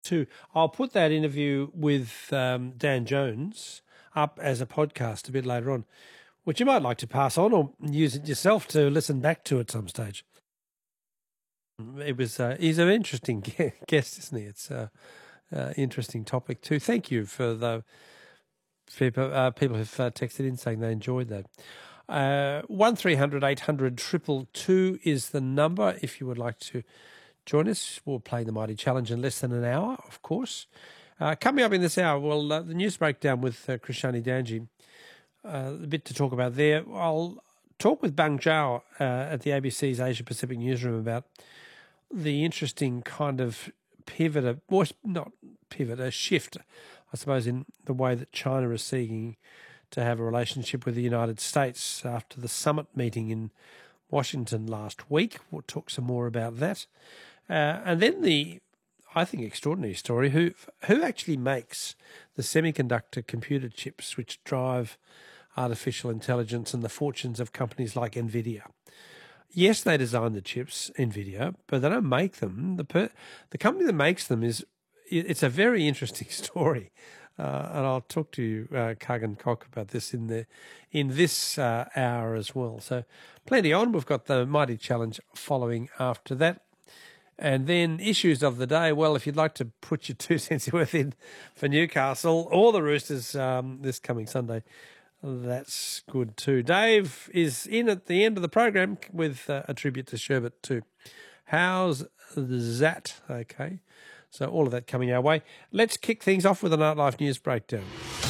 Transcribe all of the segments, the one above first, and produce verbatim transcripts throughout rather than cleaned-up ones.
too. I'll put that interview with um, Dan Jones up as a podcast a bit later on, which you might like to pass on or use it yourself to listen back to at some stage. It was uh, he's an interesting guest, isn't he? It's an uh, uh, interesting topic too. Thank you for the people, uh, people who've uh, texted in saying they enjoyed that. Uh, one three hundred eight hundred triple two is the number if you would like to join us. We'll play the Mighty Challenge in less than an hour, of course. Uh, coming up in this hour, well, uh, the news breakdown with uh, Krishani Danji. Uh, a bit to talk about there. I'll talk with Bang Zhao uh, at the A B C's Asia Pacific newsroom about the interesting kind of pivot, a, or not pivot, a shift, I suppose, in the way that China is seeking to have a relationship with the United States after the summit meeting in Washington last week. We'll talk some more about that. Uh, and then the, I think, extraordinary story, who who actually makes the semiconductor computer chips which drive artificial intelligence and the fortunes of companies like NVIDIA. Yes, they design the chips, NVIDIA, but they don't make them. The per, the company that makes them is, it's a very interesting story. Uh, and I'll talk to you, uh, Kagan Koch, about this in the in this uh, hour as well. So plenty on. We've got the Mighty Challenge following after that. And then issues of the day. Well, if you'd like to put your two cents worth in for Newcastle or the Roosters um, this coming Sunday, that's good too. Dave is in at the end of the program with uh, a tribute to Sherbet too. How's that? Okay. So all of that coming our way. Let's kick things off with a Nightlife News Breakdown.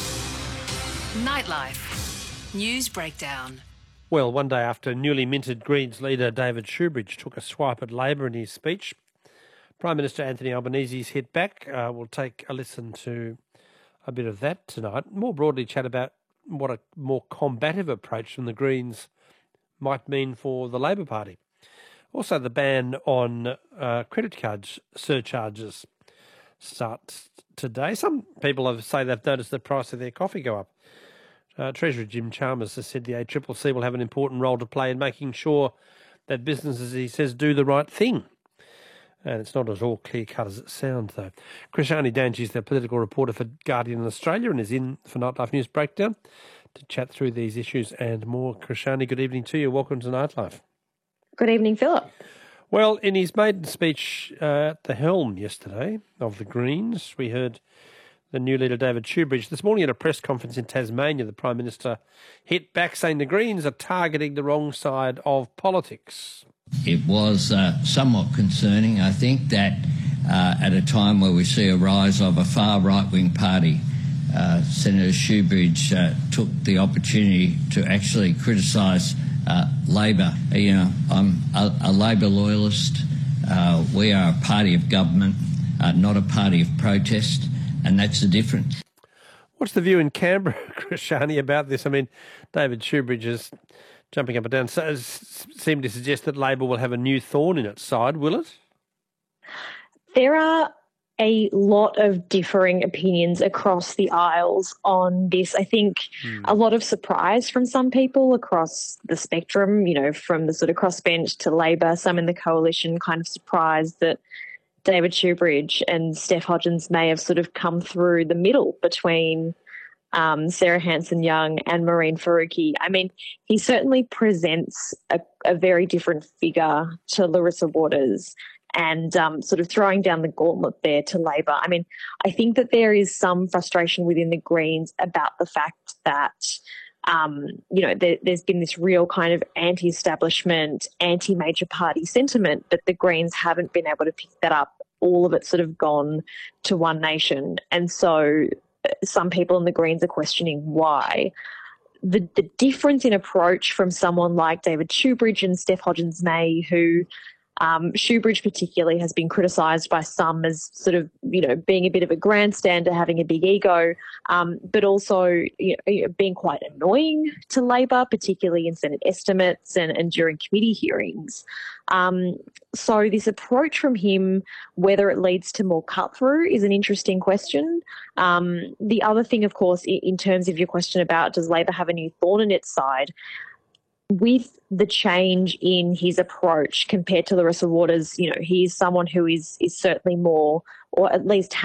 Nightlife News Breakdown. Well, one day after newly minted Greens leader David Shoebridge took a swipe at Labor in his speech, Prime Minister Anthony Albanese's hit back. Uh, we'll take a listen to a bit of that tonight. More broadly, chat about what a more combative approach from the Greens might mean for the Labor Party. Also, the ban on uh, credit card surcharges starts today. Some people have say they've noticed the price of their coffee go up. Uh, Treasurer Jim Chalmers has said the A C C C will have an important role to play in making sure that businesses, he says, do the right thing. And it's not as all clear-cut as it sounds, though. Krishani Danji is the political reporter for Guardian in Australia and is in for Nightlife News Breakdown to chat through these issues and more. Krishani, good evening to you. Welcome to Nightlife. Good evening, Philip. Well, in his maiden speech uh, at the helm yesterday of the Greens, we heard the new leader, David Shoebridge. This morning at a press conference in Tasmania, the Prime Minister hit back saying the Greens are targeting the wrong side of politics. It was uh, somewhat concerning, I think, that uh, at a time where we see a rise of a far right-wing party, uh, Senator Shoebridge uh, took the opportunity to actually criticise uh, Labor. You know, I'm a, a Labor loyalist. Uh, we are a party of government, uh, not a party of protest, and that's the difference. What's the view in Canberra, Krishani, about this? I mean, David Shoebridge is jumping up and down, so seem to suggest that Labor will have a new thorn in its side, will it? There are a lot of differing opinions across the aisles on this. I think hmm. a lot of surprise from some people across the spectrum, you know, from the sort of crossbench to Labor, some in the coalition kind of surprised that David Shoebridge and Steph Hodgins may have sort of come through the middle between Um, Sarah Hanson-Young and Maureen Faruqi. I mean, he certainly presents a, a very different figure to Larissa Waters and um, sort of throwing down the gauntlet there to Labor. I mean, I think that there is some frustration within the Greens about the fact that, um, you know, there, there's been this real kind of anti-establishment, anti-major party sentiment, but the Greens haven't been able to pick that up. All of it's sort of gone to One Nation. And so some people in the Greens are questioning why. The, the difference in approach from someone like David Shoebridge and Steph Hodgins-May, who um, Shoebridge particularly has been criticised by some as sort of, you know, being a bit of a grandstander, having a big ego, um, but also you know, being quite annoying to Labor, particularly in Senate estimates and, and during committee hearings. Um, so this approach from him, whether it leads to more cut-through, is an interesting question. Um, the other thing, of course, in, in terms of your question about does Labor have a new thorn in its side, with the change in his approach compared to Larissa Waters, you know, he is someone who is is certainly more, or at least